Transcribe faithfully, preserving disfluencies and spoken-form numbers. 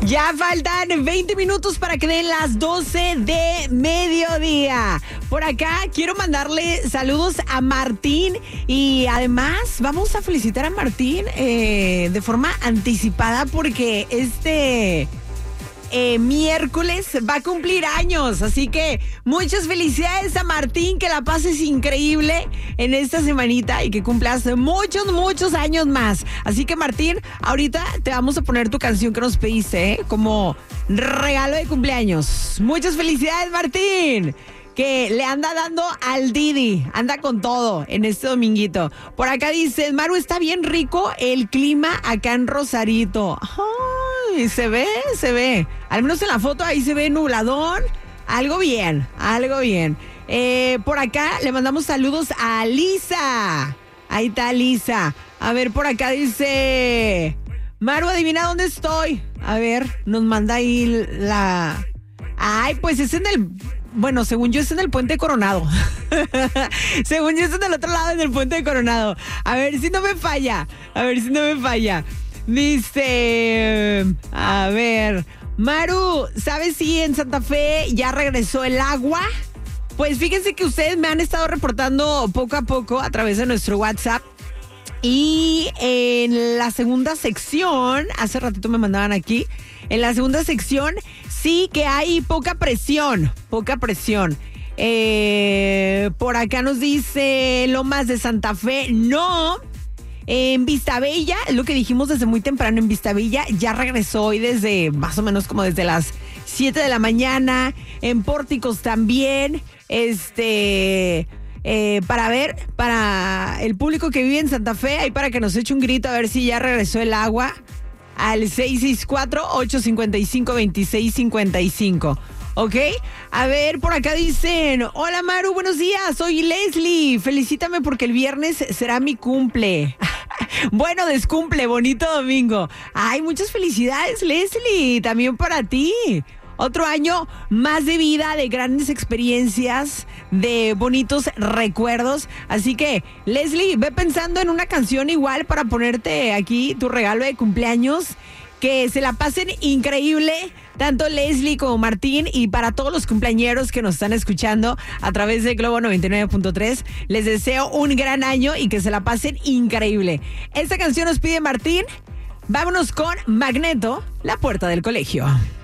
Ya faltan veinte minutos para que den las doce de mediodía. Por acá quiero mandarle saludos a Martín y además vamos a felicitar a Martín eh, de forma anticipada porque este... Eh, miércoles va a cumplir años, así que muchas felicidades a Martín, que la pases increíble en esta semanita y que cumplas muchos, muchos años más. Así que Martín, ahorita te vamos a poner tu canción que nos pediste, ¿eh? Como regalo de cumpleaños. Muchas felicidades, Martín, que le anda dando al Didi, anda con todo en este dominguito. Por acá dice, Maru, está bien rico el clima acá en Rosarito. Ay, se ve, se ve. Al menos en la foto ahí se ve nubladón. Algo bien, algo bien. Eh, por acá le mandamos saludos a Lisa. Ahí está Lisa. A ver, por acá dice, Maru, adivina dónde estoy. A ver, nos manda ahí la... Ay, pues es en el... Bueno, según yo es en el Puente Coronado. Según yo es en el otro lado, en el Puente Coronado. A ver si no me falla. A ver si no me falla. Dice... A ver... Maru, ¿sabes si en Santa Fe ya regresó el agua? Pues fíjense que ustedes me han estado reportando poco a poco a través de nuestro WhatsApp. Y en la segunda sección, hace ratito me mandaban aquí, en la segunda sección sí que hay poca presión, poca presión. Eh, por acá nos dice Lomas de Santa Fe, no. En Vistabella, es lo que dijimos desde muy temprano, en Vistabella ya regresó hoy desde más o menos como desde las siete de la mañana. En Pórticos también, este... Eh, para ver, para el público que vive en Santa Fe, ahí para que nos eche un grito a ver si ya regresó el agua al seis seis cuatro, ocho cinco cinco, dos seis cinco cinco. ¿Ok? A ver, por acá dicen, hola Maru, buenos días, soy Leslie, felicítame porque el viernes será mi cumple. Bueno, descumple, bonito domingo. Ay, muchas felicidades, Leslie, también para ti. Otro año más de vida, de grandes experiencias, de bonitos recuerdos. Así que, Leslie, ve pensando en una canción igual para ponerte aquí tu regalo de cumpleaños. Que se la pasen increíble, tanto Leslie como Martín, y para todos los cumpleañeros que nos están escuchando a través de Globo noventa y nueve punto tres, les deseo un gran año y que se la pasen increíble. Esta canción nos pide Martín. Vámonos con Magneto, La Puerta del Colegio.